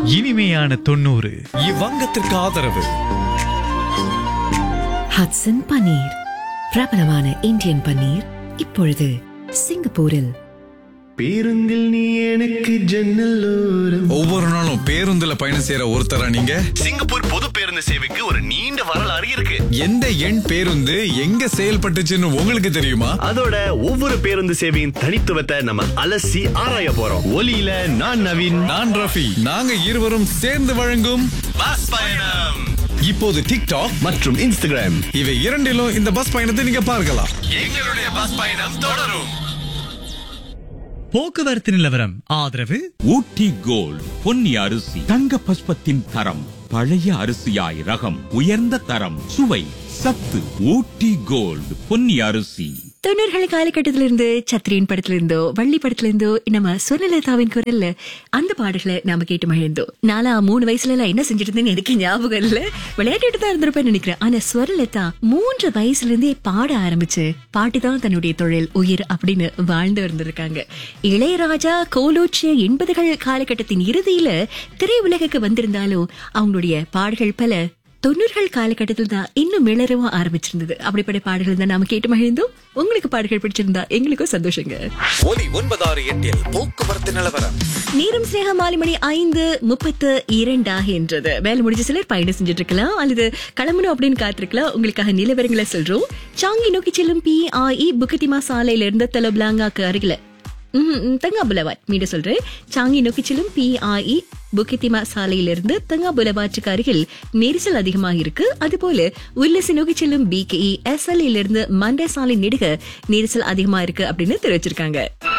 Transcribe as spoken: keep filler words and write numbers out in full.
இனிமையான தொண்ணூறு. இவ்வங்கத்திற்கு ஆதரவு ஹட்சன் பன்னீர், பிரபலமான இந்தியன் பன்னீர், இப்பொழுது சிங்கப்பூரில். பேருந்தில் நீ எனக்கு ஜன்னலோரம். ஒவ்வொரு நாளும் பேருந்துல பயணம் செய்யற ஒருத்தரா நீங்க? சிங்கப்பூர் பொது பேருந்து சேவைக்கு ஒரு நீண்ட வரலாறு இருக்கு. எந்த எண் பேருந்து எங்க செயல்பட்டுச்சுன்னு உங்களுக்கு தெரியுமா? அதோட ஒவ்வொரு பேருந்து சேவையின் தனித்துவத்தை நம்ம அலசி ஆராய போறோம். ஒலியில நான் நவீன், நான் ரஃபி. நாங்க இருவரும் சேர்ந்து வழங்கும் பஸ் பயணம். இப்போது டிக்டாக் மற்றும் இன்ஸ்டாகிராம் இவை இரண்டிலும் இந்த பஸ் பயணத்தை நீங்க பார்க்கலாம். எங்களுடைய பஸ் பயணம் தொடரும். போக்குவரத்து நிலவரம் ஆதரவு ஊட்டி கோல்ட் பொன்னி அரிசி, தங்க பஸ்பத்தின் தரம், பழைய அரிசியாய் ரகம், உயர்ந்த தரம், சுவை, சத்து. ஊட்டி கோல்ட் பொன்னி அரிசி. தொண்ணூறுகள் காலகட்டத்திலிருந்து சத்ரியின் படத்துல இருந்தோ வள்ளி படத்துல இருந்தோ நம்ம சுவர்ணலதாவின் குரல்ல அந்த பாடல்களை நாம கேட்டு மகிழ்ந்தோம். நாலா மூணு வயசுல எல்லாம் என்ன செஞ்சுட்டு இருந்தேன்னு எனக்கு ஞாபகம் இல்ல, விளையாட்டுட்டு தான் இருந்திருப்பேன்னு நினைக்கிறேன். ஆனா சுவர்ணலதா மூன்று வயசுல இருந்தே பாட ஆரம்பிச்சு பாட்டுதான் தன்னுடைய தொழில், உயிர் அப்படின்னு வாழ்ந்து இருந்திருக்காங்க. இளையராஜா கோலோச்சிய எண்பதுகள் காலகட்டத்தின் இறுதியில திரையுலகுக்கு வந்திருந்தாலும் அவங்களுடைய பாடல்கள் பல தொண்ணூறுகள் காலகட்டத்தில் தான் இன்னும் மிளறவும் ஆரம்பிச்சிருந்தது. அப்படிப்பட்ட பாடல்கள் தான் நாம கேட்டு மகிழ்ந்தோம். உங்களுக்கு பாடல்கள் பிடிச்சிருந்தா எங்களுக்கும் சந்தோஷங்க. ஒலி ஒன்பதாறு எட்டில் போக்குவரத்து நிலவரம். நேரம் சிநேகா மாலை மணி ஐந்து முப்பத்து இரண்டாக என்றது. வேலை முடிஞ்ச சிலர் பயணம் செஞ்சுட்டு இருக்கலாம் அல்லது கிளம்பணும் அப்படின்னு காத்திருக்கலாம். உங்களுக்காக நிலவரங்களை சொல்றோம். சாங்கி நோக்கி செல்லும் பி ஆர் இ புகத்திமா சாலையில இருந்து தலோபிளாங்காக்கு அருகில தங்கா புலவாட் மீண்டும் சொல்றேன். சாங்கி நோக்கி செல்லும் பி ஆர் இ புகித்திமா சாலையிலிருந்து தங்கா புலவாற்றுக்கு அருகில் நெரிசல் அதிகமாக இருக்கு. அதுபோல உல்லசி நோக்கி செல்லும் B K E S L இருந்து மண்டே சாலை நெடுக நெரிசல் அதிகமா இருக்கு அப்படின்னு தெரிவிச்சிருக்காங்க.